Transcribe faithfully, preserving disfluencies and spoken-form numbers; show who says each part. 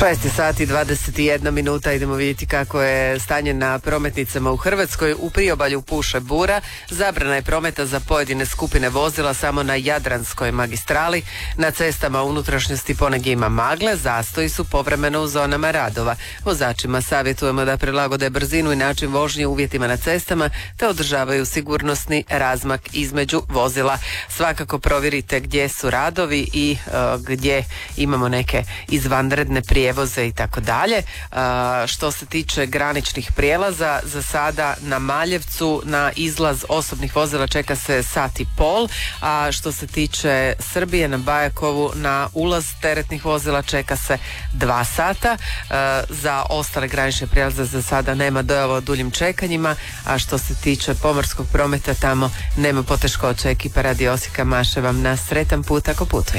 Speaker 1: šest sati dvadeset jedna minuta, idemo vidjeti kako je stanje na prometnicama u Hrvatskoj. U priobalju puše bura, zabrana je prometa za pojedine skupine vozila samo na Jadranskoj magistrali. Na cestama unutrašnjosti ponegdje ima magle, zastoji su povremeno u zonama radova. Vozačima savjetujemo da prilagode brzinu i način vožnje uvjetima na cestama te održavaju sigurnosni razmak između vozila. Svakako provjerite gdje su radovi i uh, gdje imamo neke izvanredne prijevoze i tako dalje. Što se tiče graničnih prijelaza, za sada na Maljevcu na izlaz osobnih vozila čeka se sat i pol, a što se tiče Srbije na Bajakovu na ulaz teretnih vozila čeka se dva sata. Za ostale granične prijelaze za sada nema dojava o duljim čekanjima, a što se tiče pomorskog prometa tamo nema poteškoća. Ekipa Radio Osijeka maše vam na sretan put ako putujete.